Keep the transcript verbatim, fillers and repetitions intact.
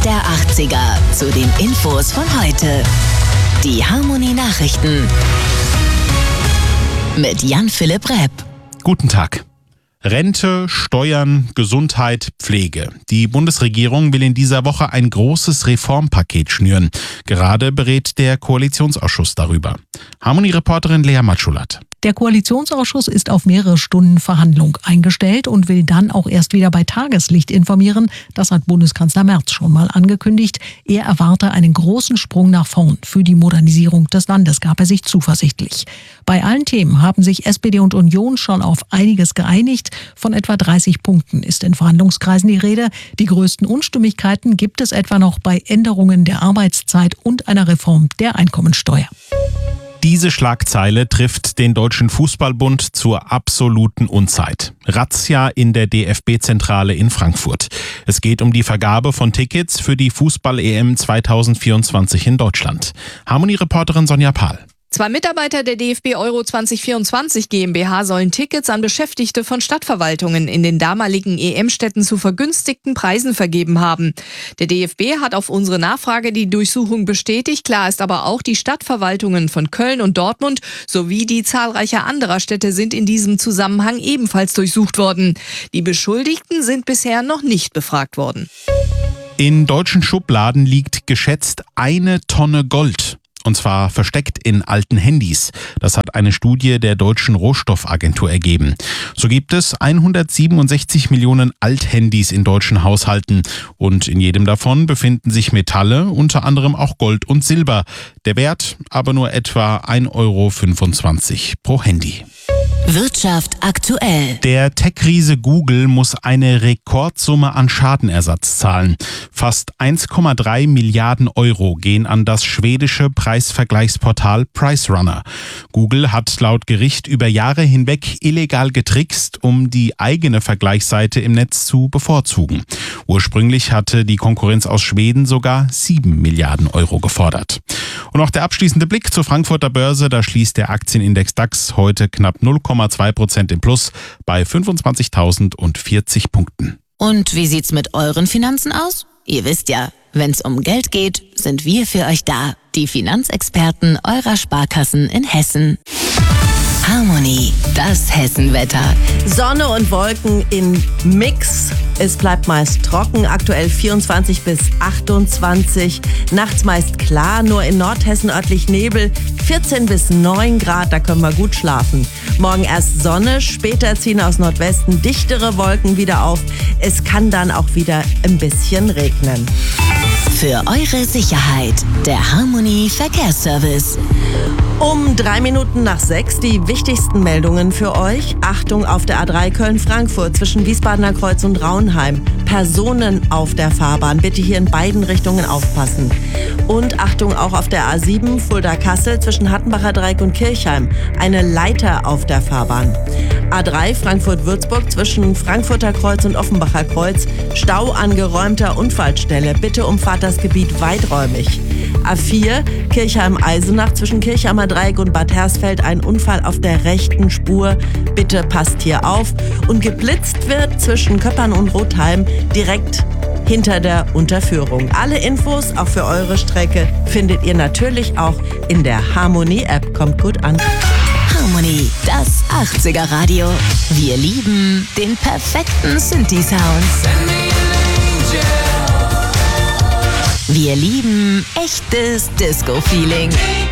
der achtziger zu den Infos von heute. Die Harmonie Nachrichten mit Jan-Philipp Repp. Guten Tag. Rente, Steuern, Gesundheit, Pflege. Die Bundesregierung will in dieser Woche ein großes Reformpaket schnüren. Gerade berät der Koalitionsausschuss darüber. Harmonie-Reporterin Lea Matschulat. Der Koalitionsausschuss ist auf mehrere Stunden Verhandlung eingestellt und will dann auch erst wieder bei Tageslicht informieren. Das hat Bundeskanzler Merz schon mal angekündigt. Er erwarte einen großen Sprung nach vorn. Für die Modernisierung des Landes gab er sich zuversichtlich. Bei allen Themen haben sich S P D und Union schon auf einiges geeinigt. Von etwa dreißig Punkten ist in Verhandlungskreisen die Rede. Die größten Unstimmigkeiten gibt es etwa noch bei Änderungen der Arbeitszeit und einer Reform der Einkommensteuer. Diese Schlagzeile trifft den Deutschen Fußballbund zur absoluten Unzeit. Razzia in der D F B-Zentrale in Frankfurt. Es geht um die Vergabe von Tickets für die Fußball-E M zwanzig vierundzwanzig in Deutschland. Harmonie-Reporterin Sonja Pahl. Zwei Mitarbeiter der D F B Euro zwanzig vierundzwanzig GmbH sollen Tickets an Beschäftigte von Stadtverwaltungen in den damaligen E M-Städten zu vergünstigten Preisen vergeben haben. Der D F B hat auf unsere Nachfrage die Durchsuchung bestätigt. Klar ist aber auch, die Stadtverwaltungen von Köln und Dortmund sowie die zahlreicher anderer Städte sind in diesem Zusammenhang ebenfalls durchsucht worden. Die Beschuldigten sind bisher noch nicht befragt worden. In deutschen Schubladen liegt geschätzt eine Tonne Gold. Und zwar versteckt in alten Handys. Das hat eine Studie der Deutschen Rohstoffagentur ergeben. So gibt es hundertsiebenundsechzig Millionen Althandys in deutschen Haushalten. Und in jedem davon befinden sich Metalle, unter anderem auch Gold und Silber. Der Wert aber nur etwa ein Euro fünfundzwanzig pro Handy. Wirtschaft aktuell. Der Tech-Riese Google muss eine Rekordsumme an Schadenersatz zahlen. Fast eins Komma drei Milliarden Euro gehen an das schwedische Preisvergleichsportal PriceRunner. Google hat laut Gericht über Jahre hinweg illegal getrickst, um die eigene Vergleichsseite im Netz zu bevorzugen. Ursprünglich hatte die Konkurrenz aus Schweden sogar sieben Milliarden Euro gefordert. Und noch der abschließende Blick zur Frankfurter Börse. Da schließt der Aktienindex DAX heute knapp null Komma zwei Prozent im Plus bei fünfundzwanzigtausendvierzig Punkten. Und wie sieht's mit euren Finanzen aus? Ihr wisst ja, wenn's um Geld geht, sind wir für euch da. Die Finanzexperten eurer Sparkassen in Hessen. Harmonie, das Hessenwetter. Sonne und Wolken in Mix. Es bleibt meist trocken, aktuell vierundzwanzig bis achtundzwanzig. Nachts meist klar, nur in Nordhessen örtlich Nebel. vierzehn bis neun Grad, da können wir gut schlafen. Morgen erst Sonne, später ziehen aus Nordwesten dichtere Wolken wieder auf. Es kann dann auch wieder ein bisschen regnen. Für eure Sicherheit, der Harmonie Verkehrsservice. Um drei Minuten nach sechs die wichtigsten Meldungen für euch. Achtung auf der A drei Köln-Frankfurt zwischen Wiesbadener Kreuz und Raunheim. Personen auf der Fahrbahn. Bitte hier in beiden Richtungen aufpassen. Und Achtung auch auf der A sieben Fulda-Kassel zwischen Hattenbacher Dreieck und Kirchheim. Eine Leiter auf der Fahrbahn. A drei Frankfurt-Würzburg zwischen Frankfurter Kreuz und Offenbacher Kreuz. Stau an geräumter Unfallstelle. Bitte umfahrt das Gebiet weiträumig. A vier Kirchheim-Eisenach zwischen Kirchheimer Dreieck und Bad Hersfeld. Ein Unfall auf der rechten Spur. Bitte passt hier auf. Und geblitzt wird zwischen Köppern und Rotheim direkt hinter der Unterführung. Alle Infos, auch für eure Strecke, findet ihr natürlich auch in der Harmonie-App. Kommt gut an. Harmonie, das achtziger Radio. Wir lieben den perfekten Synthi-Sound. Wir lieben echtes Disco-Feeling.